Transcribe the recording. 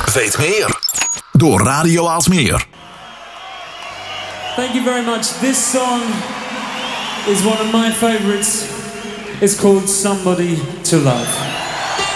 Weet meer. Door Radio Aalsmeer. Thank you very much. This song is one of my favorites. It's called Somebody to Love.